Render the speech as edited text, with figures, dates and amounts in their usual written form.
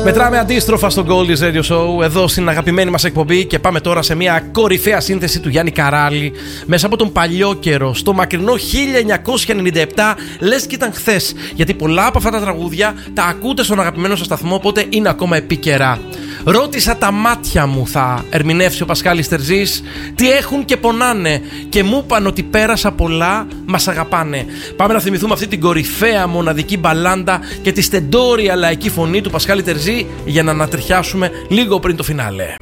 Μετράμε αντίστροφα στο Goldie's Radio Show, εδώ στην αγαπημένη μας εκπομπή, και πάμε τώρα σε μια κορυφαία σύνθεση του Γιάννη Καράλη μέσα από τον παλιό καιρό, στο μακρινό 1997, λες και ήταν χθες, γιατί πολλά από αυτά τα τραγούδια τα ακούτε στον αγαπημένο σας σταθμό, οπότε είναι ακόμα επίκαιρα. Ρώτησα τα μάτια μου, θα ερμηνεύσει ο Πασχάλης Τερζής, τι έχουν και πονάνε, και μου είπαν ότι πέρασα πολλά, μας αγαπάνε. Πάμε να θυμηθούμε αυτή την κορυφαία μοναδική μπαλάντα και τη στεντόρια λαϊκή φωνή του Πασχάλη Τερζή για να ανατριχιάσουμε λίγο πριν το φινάλε.